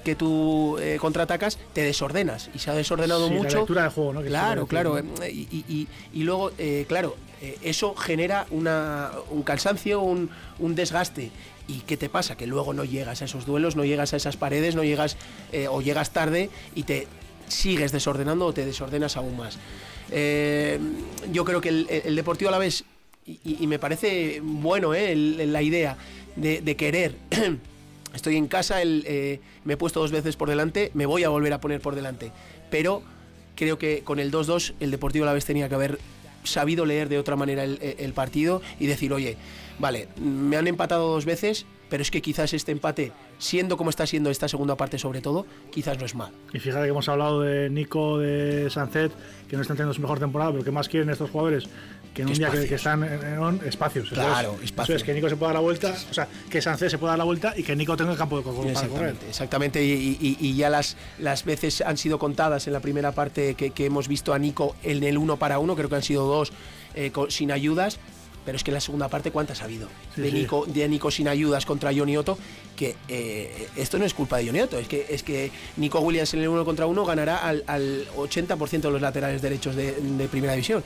que tú contraatacas, te desordenas, y se ha desordenado mucho. La lectura del juego, ¿no? Claro. Y luego, eso genera un cansancio, un desgaste. ¿Y qué te pasa? Que luego no llegas a esos duelos, no llegas a esas paredes, no llegas o llegas tarde y te sigues desordenando o te desordenas aún más. Yo creo que el Deportivo Alavés, y me parece bueno la idea de querer. Estoy en casa, me he puesto 2 veces por delante, me voy a volver a poner por delante, pero creo que con el 2-2 el Deportivo Alavés tenía que haber sabido leer de otra manera el partido y decir, oye, vale, me han empatado 2 veces, pero es que quizás este empate, siendo como está siendo esta segunda parte sobre todo, quizás no es mal. Y fíjate que hemos hablado de Nico, de Sancet, que no están teniendo su mejor temporada, pero ¿qué más quieren estos jugadores? Que en un día que están en espacios. Claro, espacios. Eso es, que Nico se pueda dar la vuelta, o sea, que Sancet se pueda dar la vuelta y que Nico tenga el campo para correr. Exactamente, y ya las veces han sido contadas en la primera parte que hemos visto a Nico en el 1 para 1, creo que han sido 2 sin ayudas. Pero es que en la segunda parte, ¿cuántas ha habido? De Nico sin ayudas contra Johnny Otto, que esto no es culpa de Johnny Otto, es que Nico Williams en el 1 contra 1 ganará al 80% de los laterales derechos de primera división.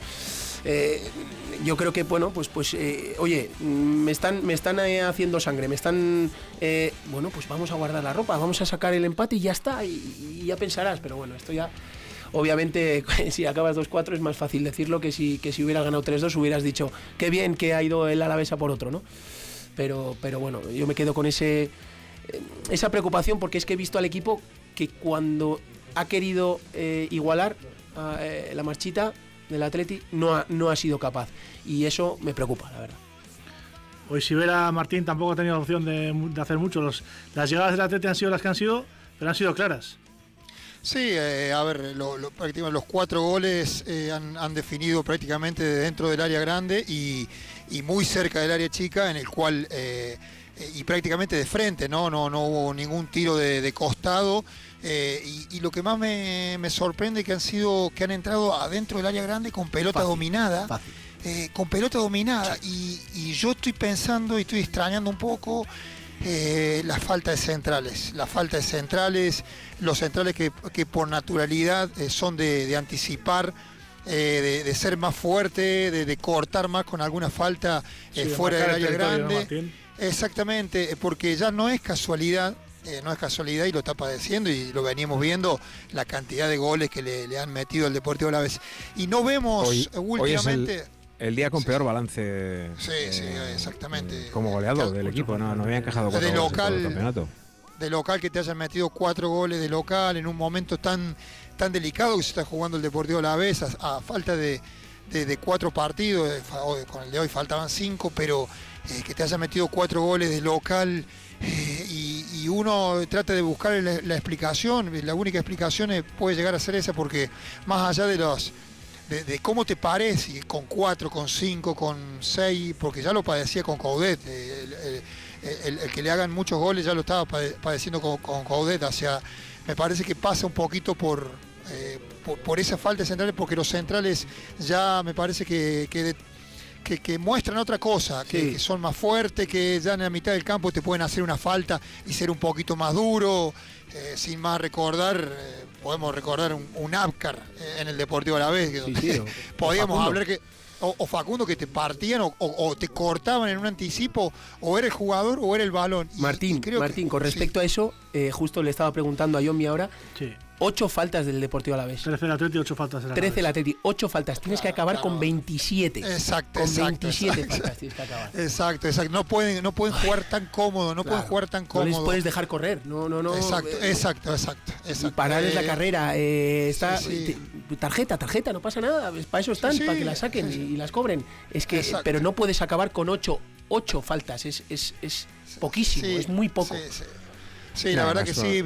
Yo creo que, bueno, pues oye, me están haciendo sangre, bueno, pues vamos a guardar la ropa, vamos a sacar el empate y ya está, y ya pensarás, pero bueno, esto ya... Obviamente, si acabas 2-4 es más fácil decirlo que si hubieras ganado 3-2 hubieras dicho qué bien que ha ido el Alavés a por otro, ¿no? Pero bueno, yo me quedo con esa preocupación, porque es que he visto al equipo que cuando ha querido igualar la marchita del Atleti no ha sido capaz, y eso me preocupa, la verdad. Hoy Sivera Martín tampoco ha tenido la opción de hacer mucho. Las llegadas del Atleti han sido las que han sido, pero han sido claras. Sí, a ver, prácticamente los 4 goles han definido prácticamente dentro del área grande y muy cerca del área chica, en el cual y prácticamente de frente, no hubo ningún tiro de costado, y lo que más me sorprende que han entrado adentro del área grande con pelota dominada. Fácil. Con pelota dominada, y yo estoy pensando y estoy extrañando un poco la falta de centrales, los centrales que por naturalidad son de anticipar, de ser más fuerte, de cortar más con alguna falta fuera del área grande. Exactamente, porque ya no es casualidad, y lo está padeciendo, y lo veníamos viendo, la cantidad de goles que le han metido al Deportivo Alavés. Y no vemos últimamente... El día con peor balance. Sí, exactamente. Como goleador del equipo, no había encajado 4 goles en todo el campeonato. De local, que te hayan metido 4 goles de local en un momento tan delicado que se está jugando el Deportivo Alavés, a falta de 4 partidos, con el de hoy faltaban 5, pero que te hayan metido 4 goles de local, y uno trata de buscar la explicación. La única explicación puede llegar a ser esa, porque más allá de cómo te parece, con 4, con 5, con 6, porque ya lo padecía con Coudet, el que le hagan muchos goles ya lo estaba padeciendo con Coudet. O sea, me parece que pasa un poquito por esa falta de centrales, porque los centrales ya me parece que muestran otra cosa, que son más fuertes, que ya en la mitad del campo te pueden hacer una falta y ser un poquito más duro. Sin más podemos recordar un Abkar en el Deportivo Alavés, que podíamos hablar que o Facundo, que te partían o te cortaban en un anticipo, o era el jugador o era el balón. Martín, con respecto a eso, justo le estaba preguntando a Yomi ahora. Sí. 8 faltas del Deportivo Alavés. 13 el Atleti, 8 faltas del Alavés. 13 el Atleti, 8 faltas. Tienes que acabar con 27. Exacto. Con 27 faltas tienes que acabar. Exacto. No pueden jugar tan cómodo, pueden jugar tan cómodo. No les puedes dejar correr. No. Exacto. Y pararles la carrera. Tarjeta, no pasa nada. Para eso están, para que la saquen y las cobren. Es que, pero no puedes acabar con 8 faltas. Es poquísimo, es muy poco. Sí, la verdad que sí,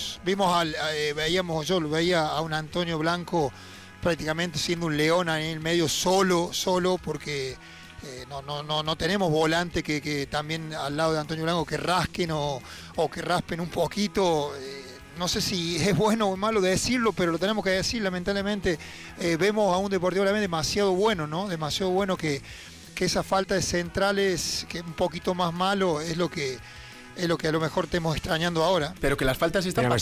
yo lo veía a un Antonio Blanco prácticamente siendo un león en el medio solo, porque no tenemos volante que también al lado de Antonio Blanco que rasquen o que raspen un poquito. No sé si es bueno o malo decirlo, pero lo tenemos que decir, lamentablemente. Vemos a un Deportivo Alavés demasiado bueno, ¿no? Demasiado bueno, que esa falta de centrales, que es un poquito más malo, es lo que a lo mejor estemos extrañando ahora. Pero que las faltas están